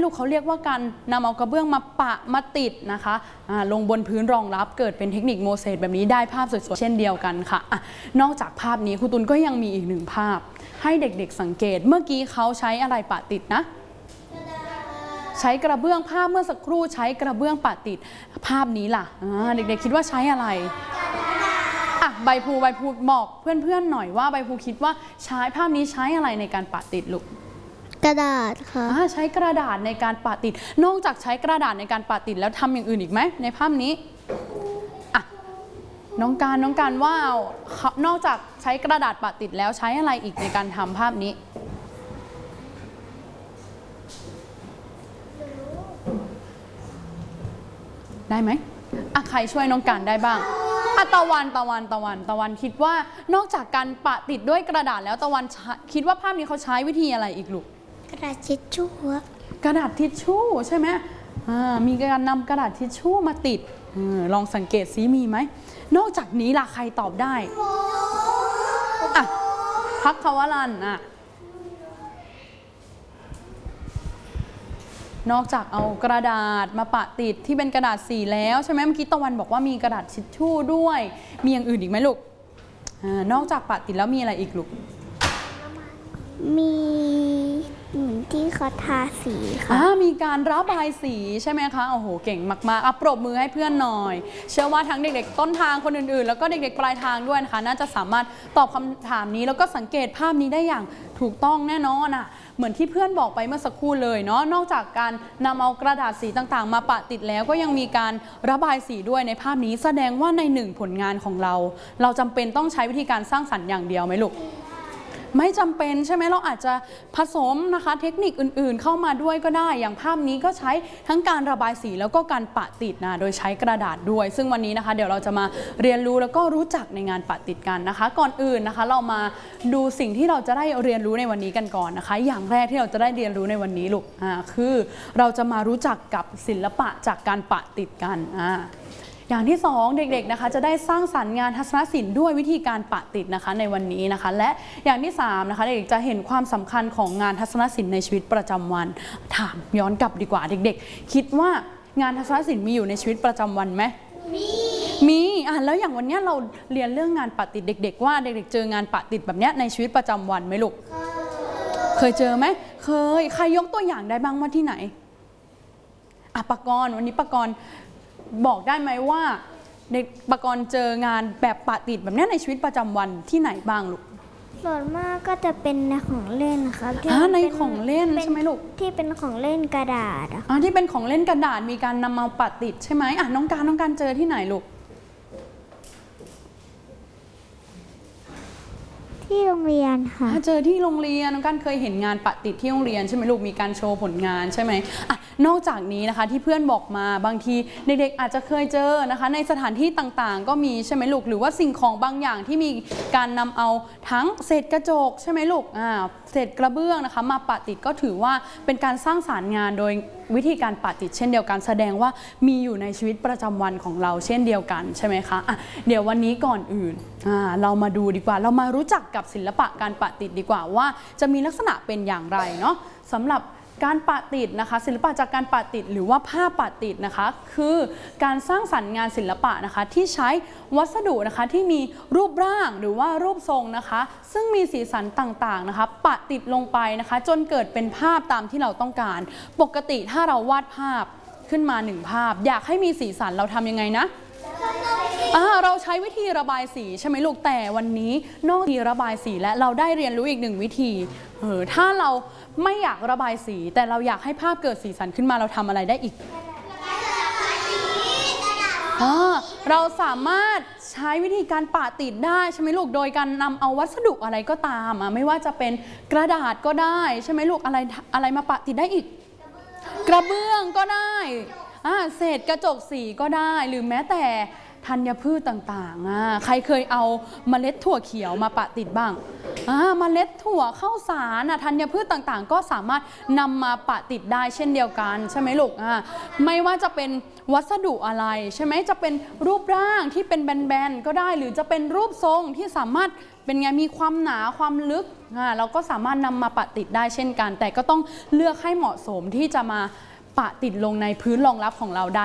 ลูกเขาเรียกว่าการนำเอากระเบื้องมาปะมาติดนะคะลงบนพื้นรองรับเกิดเป็นเทคนิคโมเสสแบบนี้ได้ภาพสวยๆเช่นเดียวกันค่ะนอกจากภาพนี้ครูตุลก็ยังมีอีกหนึ่งภาพให้เด็กๆสังเกตเมื่อกี้เขาใช้อะไรปะติดนะใช้กระเบื้องภาพเมื่อสักครู่ใช้กระเบื้องปะติดภาพนี้ล่ะเด็กๆคิดว่าใช้อะไรใบภูบอกเพื่อนๆหน่อยว่าใบภูคิดว่าใช้ภาพนี้ใช้อะไรในการปะติดลูกกระดาษค่ะใช้กระดาษในการปะติดนอกจากใช้กระดาษในการปะติดแล้วทำอย่างอื่นอีกไหมในภาพนี้น้องการว่านอกจากใช้กระดาษปะติดแล้วใช้อะไรอีกในการทำภาพนี้ได้ไหมใครช่วยน้องการได้บ้างตะวันคิดว่านอกจากการปะติดด้วยกระดาษแล้วตะวันคิดว่าภาพนี้เขาใช้วิธีอะไรอีกลูกกระดาษทิชชู่กระดาษทิชชู่ใช่ไหมมีการนำกระดาษทิชชู่มาติดลองสังเกตซิมีไหมนอกจากนี้ล่ะใครตอบได้พักวรันนอกจากเอากระดาษมาปะติดที่เป็นกระดาษสีแล้วใช่ไหมเมื่อกี้ตะวันบอกว่ามีกระดาษทิชชู่ด้วยมีอย่างอื่นอีกไหมลูกนอกจากปะติดแล้วมีอะไรอีกลูกมีที่เขาทาสีค่ะมีการระบายสีใช่ไหมคะโอ้โหเก่งมากๆปรบมือให้เพื่อนหน่อยเชื่อว่าทั้งเด็กๆต้นทางคนอื่นๆแล้วก็เด็กๆปลายทางด้วยนะคะน่าจะสามารถตอบคำถามนี้แล้วก็สังเกตภาพนี้ได้อย่างถูกต้องแน่นอนเหมือนที่เพื่อนบอกไปเมื่อสักครู่เลยเนาะนอกจากการนำเอากระดาษสีต่างๆมาปะติดแล้วก็ยังมีการระบายสีด้วยในภาพนี้แสดงว่าในหนึ่งผลงานของเราจำเป็นต้องใช้วิธีการสร้างสรรค์อย่างเดียวไหมลูกไม่จำเป็นใช่ไหมเราอาจจะผสมนะคะเทคนิคอื่นๆเข้ามาด้วยก็ได้อย่างภาพนี้ก็ใช้ทั้งการระบายสีแล้วก็การปะติดโดยใช้กระดาษด้วยซึ่งวันนี้นะคะเดี๋ยวเราจะมาเรียนรู้แล้วก็รู้จักในงานปะติดกันนะคะก่อนอื่นนะคะเรามาดูสิ่งที่เราจะได้เรียนรู้ในวันนี้กันก่อนนะคะอย่างแรกที่เราจะได้เรียนรู้ในวันนี้ลูกคือเราจะมารู้จักกับศิลปะจากการปะติดกันอย่างที่2เด็กๆนะคะจะได้สร้างสรรค์งานทัศนศิลป์ด้วยวิธีการปะติดนะคะในวันนี้นะคะและอย่างที่3นะคะเด็กๆจะเห็นความสำคัญของงานทัศนศิลป์ในชีวิตประจำวันถามย้อนกลับดีกว่าเด็กๆคิดว่างานทัศนศิลป์มีอยู่ในชีวิตประจำวันไหมมีแล้วอย่างวันนี้เราเรียนเรื่องงานปะติดเด็กๆว่าเด็กๆเจองานปะติดแบบนี้ในชีวิตประจำวันไหมลูกเคยเจอไหมเคยใครยกตัวอย่างได้บ้างว่าที่ไหนปกรณ์วันนี้ปกรณ์บอกได้ไหมว่าเด็กปกรณ์เจองานแบบปะติดแบบนี้ในชีวิตประจำวันที่ไหนบ้างลูกส่วนมากก็จะเป็นในของเล่นครับในของเล่นใช่ไหมลูกที่เป็นของเล่นกระดาษที่เป็นของเล่นกระดาษมีการนำมาปะติดใช่ไหมน้องการเจอที่ไหนลูกที่โรงเรียนค่ะเจอที่โรงเรียนน้องกันเคยเห็นงานปะติดที่โรงเรียนใช่ไหมลูกมีการโชว์ผลงานใช่ไหมนอกจากนี้นะคะที่เพื่อนบอกมาบางทีเด็กๆอาจจะเคยเจอนะคะในสถานที่ต่างๆก็มีใช่ไหมลูกหรือว่าสิ่งของบางอย่างที่มีการนำเอาทั้งเศษกระจกใช่ไหมลูกเศษกระเบื้องนะคะมาปะติดก็ถือว่าเป็นการสร้างสรรค์งานโดยวิธีการปะติดเช่นเดียวกันแสดงว่ามีอยู่ในชีวิตประจำวันของเราเช่นเดียวกันใช่ไหมคะเดี๋ยววันนี้ก่อนอื่นเรามาดูดีกว่าเรามารู้จักกับศิลปะการปะติดดีกว่าว่าจะมีลักษณะเป็นอย่างไรเนาะสำหรับการปะติดนะคะศิลปะจากการปะติดหรือว่าผ้าปะติดนะคะคือการสร้างสรรค์งานศิลปะนะคะที่ใช้วัสดุนะคะที่มีรูปร่างหรือว่ารูปทรงนะคะซึ่งมีสีสันต่างๆนะคะปะติดลงไปนะคะจนเกิดเป็นภาพตามที่เราต้องการปกติถ้าเราวาดภาพขึ้นมา1ภาพอยากให้มีสีสันเราทำยังไงนะเราใช้วิธีระบายสีใช่ไหมลูกแต่วันนี้นอกจากระบายสีและเราได้เรียนรู้อีก1วิธีถ้าเราไม่อยากระบายสีแต่เราอยากให้ภาพเกิดสีสันขึ้นมาเราทำอะไรได้อีกเราสามารถใช้วิธีการปะติดได้ใช่ไหมลูกโดยการนำเอาวัสดุอะไรก็ตามไม่ว่าจะเป็นกระดาษก็ได้ใช่ไหมลูกอะไรมาปะติดได้อีกกระเบื้องก็ได้เศษกระจกสีก็ได้หรือแม้แต่ธัญพืชต่างๆใครเคยเอาเมล็ดถั่วเขียวมาปะติดบ้างเมล็ดถั่วข้าวสารธัญพืชต่างๆก็สามารถนำมาปะติดได้เช่นเดียวกันใช่ไหมลูกไม่ว่าจะเป็นวัสดุอะไรใช่ไหมจะเป็นรูปร่างที่เป็นแบนๆก็ได้หรือจะเป็นรูปทรงที่สามารถเป็นไงมีความหนาความลึกเราก็สามารถนำมาปะติดได้เช่นกันแต่ก็ต้องเลือกให้เหมาะสมที่จะมาปะติดลงในพื้นรองรับของเราได้